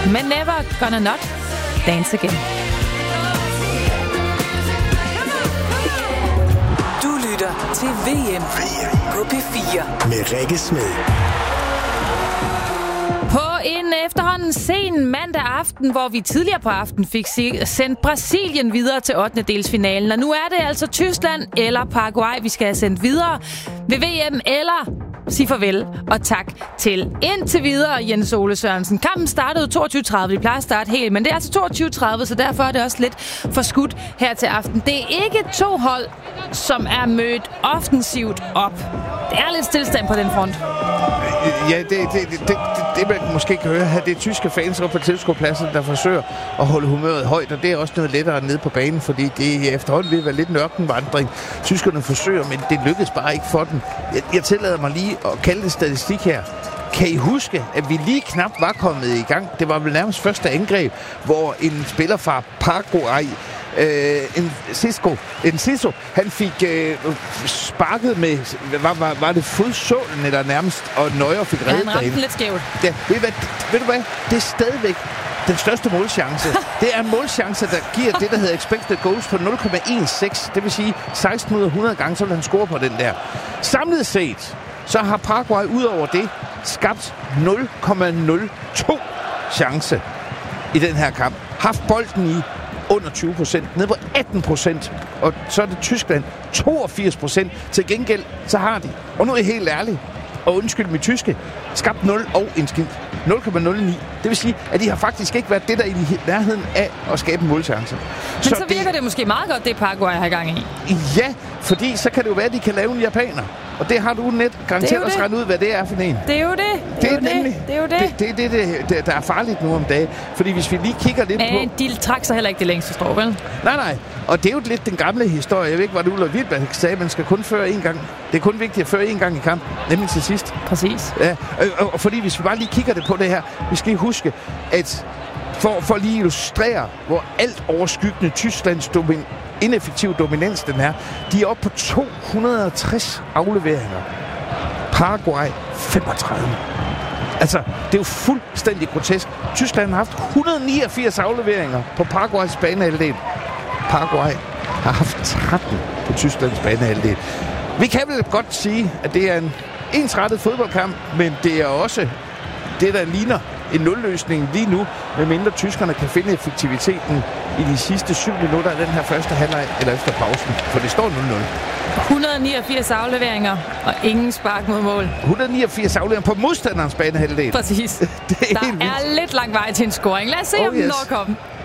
Men Never Gonna Not Dance Again. Du lytter til VM på P4 med Rikke Smed. På en efterhånden sen mandag aften, hvor vi tidligere på aften fik sendt Brasilien videre til 8. delsfinalen. Og nu er det altså Tyskland eller Paraguay, vi skal have sendt videre ved VM, eller sige farvel og tak til indtil videre Jens Ole Sørensen. Kampen startede 22.30. Vi plejer at starte helt, men det er altså 22.30, så derfor er det også lidt forskudt her til aften. Det er ikke to hold, som er mødt offensivt op. Det er lidt stillestand på den front. Ja, det man måske kan høre her, det er tyske fans op på tilskuerpladsen, der forsøger at holde humøret højt, og det er også noget lettere nede på banen, fordi det efterhånden vil være lidt en ørkenvandring. Tyskerne forsøger, men det lykkes bare ikke for dem. Jeg tillader mig lige at kalde det statistik her. Kan I huske, at vi lige knap var kommet i gang? Det var vel nærmest første angreb, hvor en spiller fra Paraguay, Enciso, han fik sparket med, var det fodsålen eller nærmest, og Neuer fik reddet derinde. Han ramte lidt skævt. Ja, ved du hvad? Det er stadigvæk den største målchance. Det er en målchance, der giver det, der hedder expected goals på 0,16. Det vil sige 16 ud af 100 gange, så vil han score på den der. Samlet set, så har Paraguay ud over det skabt 0,02 chance i den her kamp. Haft bolden i under 20%, ned på 18%, og så er det Tyskland 82%. Til gengæld, så har de, og nu er jeg helt ærlig, og undskyld mit tyske, skabt 0 og en skidt. 0,09. Det vil sige, at de har faktisk ikke været det, der i nærheden af at skabe en målchance. Men så virker det måske meget godt, det Paraguay har i gang i. Ja, fordi så kan det jo være, at de kan lave en japaner. Og det har du net garanteret også regnet ud, hvad det er for en. Det er jo det. Det er det, der er farligt nu om dagen. Fordi hvis vi lige kigger lidt på... De trak sig heller ikke det længste strå, vel? Nej. Og det er jo lidt den gamle historie. Jeg ved ikke, hvad Ulla Wittberg sagde, man skal kun føre én gang. Det er kun vigtigt at føre én gang i kamp, nemlig til sidst. Præcis. Ja, og fordi hvis vi bare lige kigger det på det her, vi skal lige huske, at for lige illustrere, hvor alt overskyggende Tysklands ineffektiv dominans den er, de er oppe på 260 afleveringer. Paraguay 35. Altså, det er jo fuldstændig grotesk. Tyskland har haft 189 afleveringer på Paraguays banehalvdel. Paraguay har haft 13 på Tysklands banehalvdel. Vi kan vel godt sige, at det er en ensrettet fodboldkamp, men det er også det, der ligner en nulløsning lige nu, medmindre tyskerne kan finde effektiviteten i de sidste 7 minutter af den her første halvleg, eller efter pausen, for det står 0-0. 189 afleveringer, og ingen spark mod mål. 189 afleveringer på modstanderens banehalvdel. Præcis. Der er lidt lang vej til en scoring. Lad os se, om den når at komme.